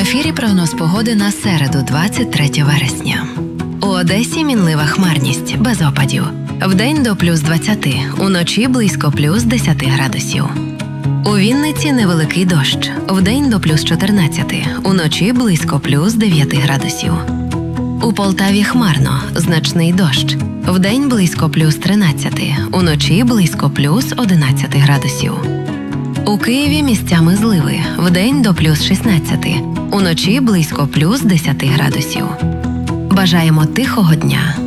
ефірі прогноз погоди на середу, 23 вересня. У Одесі мінлива хмарність, без опадів. Вдень до плюс 20, уночі близько плюс 10 градусів. У Вінниці невеликий дощ, вдень до плюс 14, уночі близько плюс 9 градусів. У Полтаві хмарно, значний дощ, вдень близько плюс 13, уночі близько плюс 11 градусів. У Києві місцями зливи, вдень до плюс 16, уночі близько плюс 10 градусів. Бажаємо тихого дня!